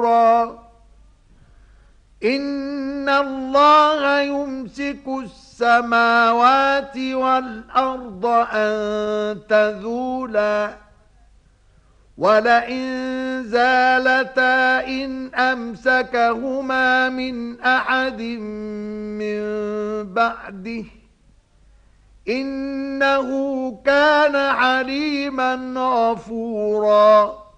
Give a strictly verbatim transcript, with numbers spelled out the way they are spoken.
إن الله يمسك السماوات والأرض أن تزولا ولئن زالتا إن أمسكهما من أحد من بعده إنه كان عليما غفورا.